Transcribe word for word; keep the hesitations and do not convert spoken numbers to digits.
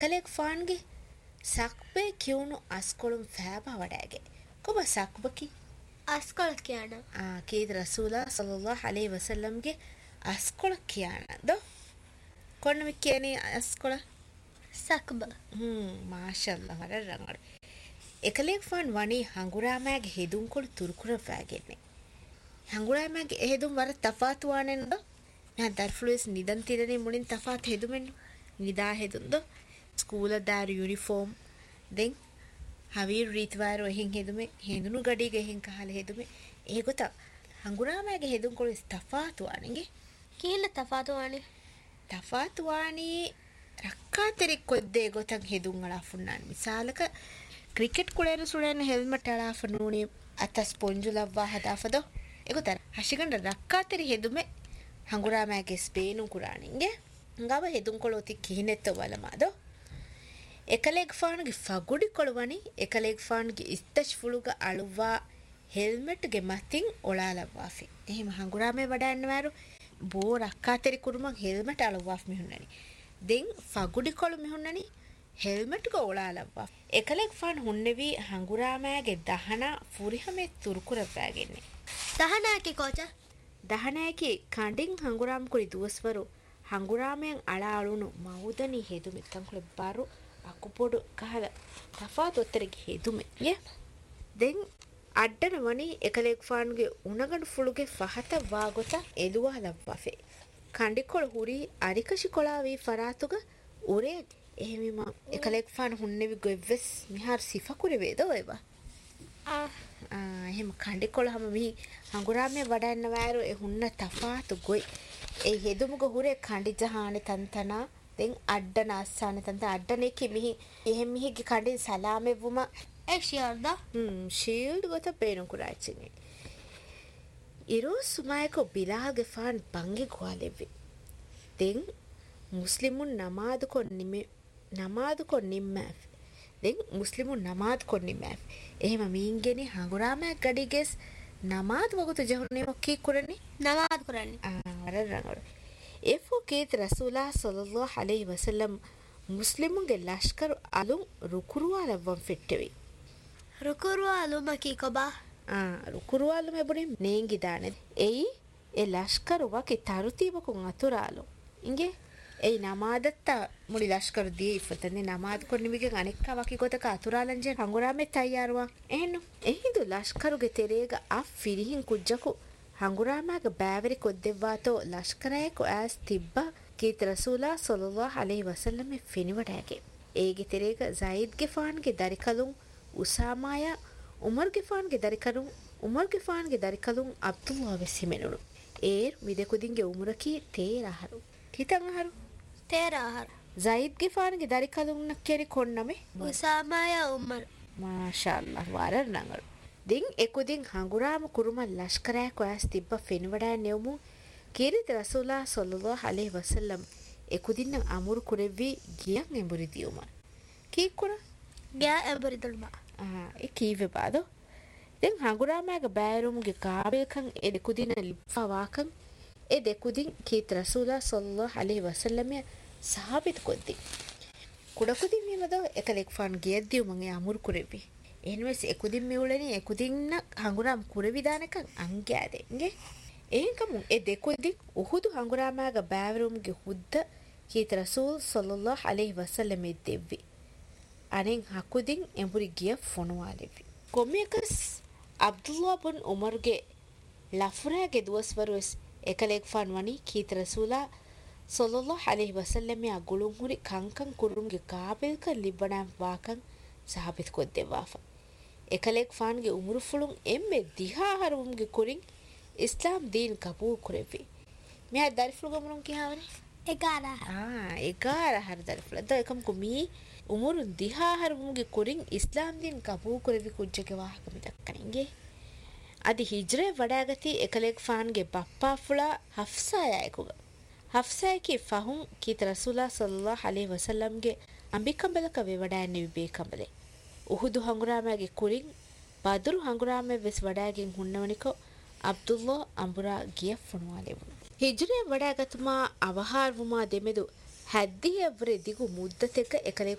ಕಲೆಗ್ ಫಾನ್ಗೆ ಸಕ್ಬೆ ಕಿವನು ಅಸ್ಕೊಳಂ ಫ್ಯಾಬ ವಡಾಗೆ ಕೊಬ ಸಕ್ಬಕಿ ಅಸ್ಕೊಳ ಕ್ಯಾಣ ಆ ಕೀದ ರಸೂಲ ಸಲ್ಲಲ್ಲಾಹು ಅಲೈಹಿ ವಸಲ್ಲಂಗೆ ಅಸ್ಕೊಳ ಕ್ಯಾಣ ದೋ ಕೊಣ್ಣಮಿ ಕೇನಿ ಅಸ್ಕೊಳ ಸಕ್ಬ ಹ್ಮ್ ಮಾಶಾಅಲ್ಲಾ ವರ ರಂಗಡ එකලෙක් ෆාන් වනි හංගුරාමෑගේ හෙදුම් කොළ තුරුකුර ෆෑගෙන්නේ හංගුරාමෑගේ එහෙදුම් වර තෆාතු වානෙන්ද මා දර්ෆ්ලුස් නිදන් තිරනේ මුලින් තෆාත් හෙදුමෙන් නිදා හෙදුම්ද ස්කූල දාර යුනිෆෝම් දෙන් හවීර් රීත්වාරෝ එහෙන් හෙදුමේ හෙදුණු ගඩියක එහෙන් කහල හෙදුමේ ඒ ගොත හංගුරාමෑගේ හෙදුම් කොළ තෆාතු වානෙගේ කීල තෆාතු වානේ තෆාතු වානී රක්කාතරි කොද්දේ ගොතන් හෙදුම් වල අෆුන්නාන් මිසාලක ಕ್ರಿಕೆಟ್ ಕುಳೇನು ಸುಳೇನು ಹೆಲ್ಮೆಟ್ ಅಳಾಫ ನೂನಿ ಅತ್ತ ಸ್ಪೊಂಜು ಲವ್ವ ಹದಾಫದೋ ಎಗುತ್ತರ ಹಶಿಗಂಡ ರಕ್ಕಾತಿರಿ ಹೆದುಮೆ ಹಂಗುರಾಮ್ಯಾಗೆ ಸ್ಪೇನು ಕುರಾಣಿಂಗೆ ಹಂಗಾವ ಹೆದುಂಕೊಳೋತಿ ಕಿಹಿನೆತ್ತ ವಲಮಾದೋ ಎಕಲೆಗ್ ಫಾನ್ಗೆ ಫಗುಡಿ ಕೊಳುವನಿ ಎಕಲೆಗ್ ಫಾನ್ಗೆ ಇಸ್ತಶ್ ಫುಳುಗ ಅಳುವ ಹೆಲ್ಮೆಟ್ಗೆ ಮತ್ತಿಂಗ್ ಒಳಾಲವ್ವಾಫಿ එහෙම හංගුරාමේ වඩන්නවාරු බෝ රක්කාතිරි කුරුමන් ಹೆಲ್ಮೆಟ್ අಳುවාෆ මිහුන්නනි දෙන් ಫಗುಡಿ ಕೊಳು මිහුන්නනි ಹೆಲ್ಮೆಟ್ ಗೋಳಾಲವ್ವ එකලෙක් ෆාන් ಹುಣ್ಣೆವಿ ಹಂಗುರಾಮෑಗೆ ದಹನ ಫುರಿಹಮೆ ತುರುಕುರವ್ವಾಗೆನ್ನೆ ದಹನಾಕಿ ಕೋಚ ದಹನಾಕಿ ಕಂಡಿಂ ಹಂಗುರಾಮ್ ಕುರಿ ದುವಸ್ವರು ಹಂಗುರಾಮೆಯನ್ ಅಳಾಳುನು ಮೌದನಿ ಹೆದುಮೆ ತಂಕುಳೆ ಬಾರು ಅಕುಪೊಡು ಕಹಲ ತಫಾತ್ ಒತ್ತರಿಗೆ ಹೆದುಮೆ ಯ ದೆನ್ ಅಡ್ಡನ ವನಿ එකලෙක් ෆාನ್ಗೆ ಉಣಗಂಡು ಫುಳುಗೆ ಫಹತ ವಾಗೊತ ಎಲುವಾಲವ್ವಾಫೆ ಕಂಡಿಕೊಳ ಹುರಿ ಅರಿಕಶಿ ಕೊಳಾವಿ ಫರಾತುಗ ಉರೇ එහෙම එකලෙක් ෆාන් ಹುಣ್ಣෙවි ගොෙව්වස් මිහාර සිෆා කුරේ වේද ඔයවා ආ ආ එහෙම කණ්ඩිකොළ හැම මි හංගුරාමේ වඩන්න වෑරු ඒ ಹುಣ್ಣ තෆාතු ගොයි ඒ හෙදුමුග හුරේ කණ්ඩි ජහානේ තන්තනා දෙන් අඩන අස්සානේ තන්ත අඩනේ කි මිහි එහෙම මිහිගේ කණ්ඩි සලාමෙවුම ඒ ෂීල්ඩ් හ්ම් ෂීල්ඩ් ගොත පේනු කුරාචිනේ ඉරෝ සුමායකෝ බිලාගේ ෆාන් පංගේ ගෝලෙවි දෙන් මුස්ලිමුන් නමාදු කොන්නිමේ නමාදු කොන්නිම්මැෆ් දෙන් මුස්ලිමුන් නමාදු කොන්නිම්මැෆ් එහෙම මීන්ගෙනි හංගුරාමෑ ගඩිගෙස් නමාදු වගුතු ජහුනේ මොකී කුරන්නේ නමාදු කරන්නේ ආ වරරංගල එෆෝ කේත රසූලා සල්ලල්ලාහු අලයිහි වසල්ලම් මුස්ලිමුන්ගේ ලෂ්කර අලුන් රුකුරුවාලවම් ෆිට්ටෙවි රුකුරුවාලු මකී කොබා ආ රුකුරුවාලු මෙබුනේ නේංගි දානේ එයි ඒ ලෂ්කර වකේ තරුතිබකුන් අතුරාලු ඉංගේ ඒ නමාදත්ත මුලි ලෂ්කර දී ඉෆතනේ නමාද කොන්නිවිගේ අනෙක්ක වකි ගොතක අතුරාලංජේ හංගුරාමේ තයාරුවා එහෙනු එහිඳු ලෂ්කරුගේ තෙරේග අෆ් ෆිරිහින් කුජ්ජකු හංගුරාමාගේ බෑවරි කොද්දෙව්වාතෝ ලෂ්කරයකෝ ඇස් තිබ්බා කීත රසූලා සල්ලල්ලාහු අලයිහි වසල්ලම් ෆිනිවඩෑගේ ඒගේ තෙරේග සයිඩ්ගේ ෆාන්ගේ දරිකලුන් උසාමායා උමර්ගේ ෆාන්ගේ දරිකලුන් උමර්ගේ ෆාන්ගේ දරිකලුන් අබ්දුල්ලාහ් වෙසිමෙනුණු ඒ මිදෙකුදින්ගේ උමරකී තේරහරු කිතන් අහරු තේරහර සයිඩ්ගේ ෆාන්ගේ දරිකලුන් නක්කේරි කොන්නමේ උසාමායා උමර් මාෂාඅල්ලාහ් වරරනංගල් දින් එකුදින් හංගුරාම කුරුම ලෂ්කරය කොයස් තිබ්බ ෆෙනවඩා නෙවමු කීරිත රසූලා සල්ලල්ලාහු අලයිහි වසල්ලම් එකුදින්න අමුරු කුරෙව්වි ගියන් එඹුරි දියුම කීකුර ගෑ එඹුරි දල්ම ආ ඒ කීවේ බාදෝ දැන් හංගුරාමගේ බෑරුමුගේ කාබෙල්කන් ඒ දෙකුදින ලිප්පා වාකන් ඒ දෙකුදින් කීත රසූලා සල්ලල්ලාහු අලයිහි වසල්ලම් සහාබිත කොද්දි කුඩකුදින් මේමදෝ එකලෙක් ෆාන් ගියද්දියු මගේ අමුරු කුරෙව්වි එනවස් එකුදින් මෙවුලනේ එකුදින්න හංගුරාම කුරෙවි දානකන් අංගෑදේ ගේ එහෙන්කමු ඒ දෙකුදින් උහුදු හංගුරාමගේ බෑරුමුගේ හුද්ද කීත රසූල් සල්ලල්ලාහු අලයිහි වසල්ලම් දෙව්වි අනෙන් හකුදින් එඹුරි ගිය ෆොනුවාලෙවි කොම්මියකස් අබ්දුල්ලාහ් බින් උමර්ගේ ලෆුරාගේ දුවස්වරුස් එකලෙක් ෆාන් වනි කීත රසූලා සල්ලල්ලාහු අලයිහි වසල්ලම් යා ගුළුන් හුරි කංකන් කුරුම්ගේ කාබෙල්ක ලිබණම් වාකන් සහාබිත කොද්දෙවාෆා එකලෙක් ෆාන්ගේ උමුරු ෆුලුන් එම්මෙ දිහා හරුම්ගේ කුරින් ඉස්ලාම් දීන් කබූල් කුරෙවි මෙයා දරිෆ්ලු ගමනුන් කියාවනේ එගාරා ආ එගාරා හර දරිෆ්ල ද එකම් කුමි උමුරු දිහා හරුම්ගේ කුරින් ඉස්ලාම් දීන් කබූල් කුරෙවි කුජ්ජගේ වාහක මිදක්කනින්ගේ අදි හිජ්රේ වඩාගති එකලෙක් ෆාන්ගේ බප්පා ෆුලා හෆ්සා යයිකුග හෆ්සා කි ෆහුන් කීත රසූලා සල්ලල්ලාහු අලයිහි වසල්ලම්ගේ ಅಂಬಿಕಂಬಲಕ ವೆವಡಾಯನೆ ವಿಬೇಕಂಬಲೆ ಉಹುದು ಹಂಗುರಾಮಗೆ ಕುರಿಂ ಬದುರು ಹಂಗುರಾಮೆ ವೆಸ್ ವಡಾಗೆನ್ ಹುಣ್ಣವನಿಕೋ ಅಬ್ದುಲ್ಲಾ ಅಂಬುರಾ ಗಿಯಫ್ ಫುಣವಾಲೆವು ಹಿಜ್ರೆ ವಡಾಗತುಮಾ ಅವಹಾರ್ವುಮಾ ದೆಮೆದು ಹದ್ದಿಯವ್ರೆ ದಿಗು ಮುದ್ದತೆಕ ಎಕಲೆ